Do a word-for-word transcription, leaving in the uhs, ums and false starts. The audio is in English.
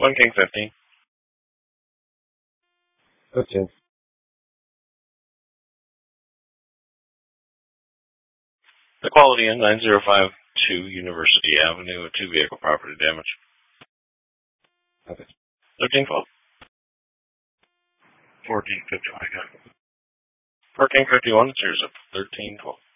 One King fifteen. fifteen. The Quality Inn, nine zero five two University Avenue, with two vehicle property damage. Okay. thirteen twelve. fourteen fifty-one, I got it. fourteen fifty-one, it's yours up. thirteen twelve.